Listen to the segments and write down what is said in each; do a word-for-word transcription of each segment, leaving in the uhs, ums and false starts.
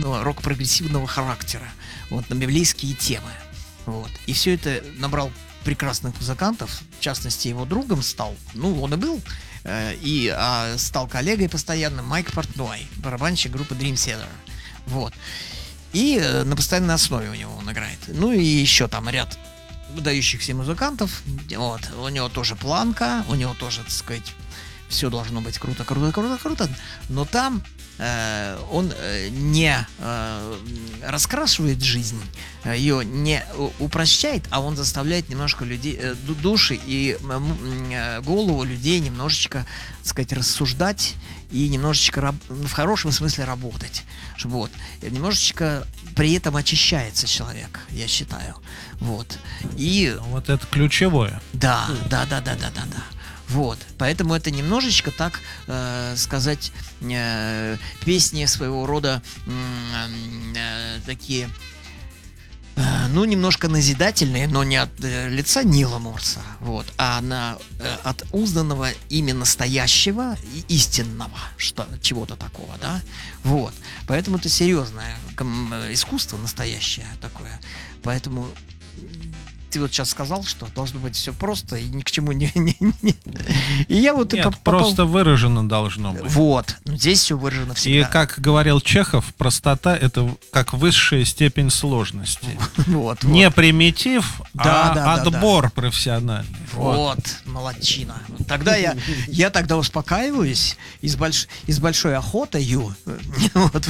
прогрессивного, рок-прогрессивного характера, вот, на библейские темы. Вот. И все это набрал прекрасных музыкантов, в частности, его другом стал, ну, он и был, э, и а, стал коллегой постоянно Майк Портной, барабанщик группы Dream Theater. Вот. И э, на постоянной основе у него он играет. Ну и еще там ряд выдающихся музыкантов. Вот. У него тоже планка, у него тоже, так сказать, все должно быть круто, круто, круто, круто. Но там э, он э, не э, раскрашивает жизнь, ее не упрощает, а он заставляет немножко людей, э, души и э, голову людей немножечко, так сказать, рассуждать и немножечко раб- в хорошем смысле работать. Вот. И немножечко при этом очищается человек, я считаю. Вот. И... Вот это ключевое. Да, да, да, да, да, да, да. Вот, поэтому это немножечко, так э, сказать, э, песни своего рода э, такие, э, ну, немножко назидательные, но не от э, лица Нила Морса, вот, а на, э, от узнанного ими настоящего и истинного, что, чего-то такого, да, вот. Поэтому это серьезное искусство настоящее такое, поэтому... Ты вот сейчас сказал, что должно быть все просто и ни к чему не... не, не. И я вот... Нет, и попал... просто выражено должно быть. Вот. Здесь все выражено всегда. И, как говорил Чехов, простота — это как высшая степень сложности. Вот, не вот. примитив, да, а да, отбор да, да. профессиональный. Вот, вот. Молодчина. Тогда я, я тогда успокаиваюсь и с, больш... и с большой охотою вот,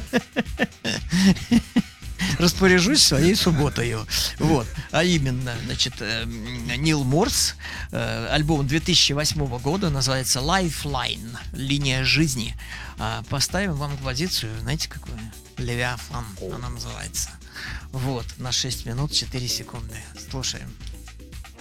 распоряжусь своей субботою. Вот. А именно, значит, э, Нил Морс, э, альбом две тысячи восьмого года, называется Lifeline, линия жизни. А поставим вам композицию, знаете, какую? Левиафан она называется. Вот, на шесть минут четыре секунды. Слушаем.